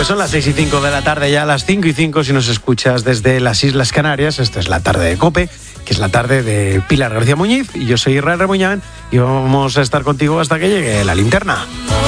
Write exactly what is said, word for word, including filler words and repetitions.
Pues son las seis y cinco de la tarde, ya a las cinco y cinco si nos escuchas desde las Islas Canarias. Esta es la tarde de COPE, que es la tarde de Pilar García Muñiz, y yo soy Israel Remuñán y vamos a estar contigo hasta que llegue la linterna.